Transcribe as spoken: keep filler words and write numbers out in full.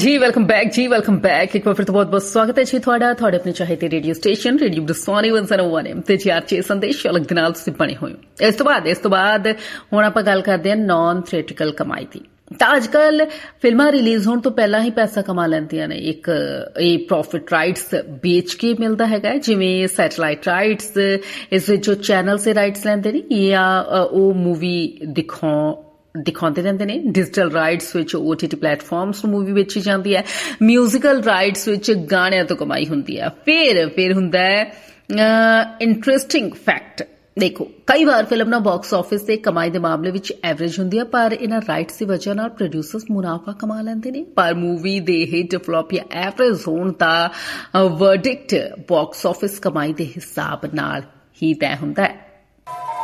जी welcome back जी welcome back एक बार फिर तो बहुत बहुत स्वागत है जी ਤੁਹਾਡਾ ਤੁਹਾਡੇ ਆਪਣੇ ਚਾਹੀਦੇ ਰੇਡੀਓ ਸਟੇਸ਼ਨ ਰੇਡੀਓ ਦਸਵਾਨੀ ਇੱਕ ਸੌ ਇੱਕ ਐਮ ਤੇ ਜੀ ਆਰ ਚੇ ਸੰਦੇਸ਼ ਅਲੱਗ ਦੇ ਨਾਲ ਤੁਸੀਂ ਬਣੇ ਹੋਏ ਹੋ। ਇਸ ਤੋਂ ਬਾਅਦ ਇਸ ਤੋਂ ਬਾਅਦ ਹੁਣ ਆਪਾਂ ਗੱਲ ਕਰਦੇ ਹਾਂ ਨਾਨ ਥੀਏਟ੍ਰਿਕਲ ਕਮਾਈ ਦੀ। ਤਾਂ ਅੱਜ ਕੱਲ ਫਿਲਮਾਂ ਰਿਲੀਜ਼ ਹੋਣ ਤੋਂ ਪਹਿਲਾਂ ਹੀ ਪੈਸਾ ਕਮਾ ਲੈਂਦੀਆਂ ਨੇ। ਇੱਕ ਇਹ ਪ੍ਰੋਫਿਟ ਰਾਈਟਸ ਵੇਚ ਕੇ ਮਿਲਦਾ ਹੈਗਾ, ਜਿਵੇਂ ਸੈਟੇਲਾਈਟ ਰਾਈਟਸ, ਇਸ ਵਿੱਚ ਜੋ ਚੈਨਲ ਸੇ ਰਾਈਟਸ ਲੈਂਦੇ ਨੇ ਜਾਂ ਉਹ ਮੂਵੀ ਦਿਖਾਉ ਦਿਖਾਉਂਦੇ ਰਹਿੰਦੇ ਨੇ। ਡਿਜੀਟਲ ਰਾਈਟਸ ਵਿੱਚ ਓਟੀਟੀ ਪਲੇਟਫਾਰਮਸ ਨੂੰ ਮੂਵੀ ਵੇਚੀ ਜਾਂਦੀ ਹੈ। ਮਿਊਜ਼ੀਕਲ ਰਾਈਟਸ ਵਿੱਚ ਗਾਣਿਆਂ ਤੋਂ ਕਮਾਈ ਹੁੰਦੀ ਹੈ। ਫਿਰ ਫਿਰ ਹੁੰਦਾ ਹੈ ਇੰਟਰਸਟਿੰਗ ਫੈਕਟ। ਦੇਖੋ, ਕਈ ਵਾਰ ਫਿਲਮ ਨਾ ਬਾਕਸ ਆਫਿਸ ਤੇ ਕਮਾਈ ਦੇ ਮਾਮਲੇ ਵਿੱਚ ਐਵਰੇਜ ਹੁੰਦੀ ਹੈ, ਪਰ ਇਹਨਾਂ ਰਾਈਟਸ ਦੀ ਵਜ੍ਹਾ ਨਾਲ ਪ੍ਰੋਡਿਊਸਰਸ ਮੁਨਾਫਾ ਕਮਾ ਲੈਂਦੇ ਨੇ। ਪਰ ਮੂਵੀ ਦੇ ਹਿੱਟ ਫਲॉप ਜਾਂ ਐਵਰੇਜ ਹੋਣ ਦਾ ਵਰਡਿਕਟ ਬਾਕਸ ਆਫਿਸ ਕਮਾਈ ਦੇ ਹਿਸਾਬ ਨਾਲ ਹੀ ਤੈਅ ਹੁੰਦਾ ਹੈ।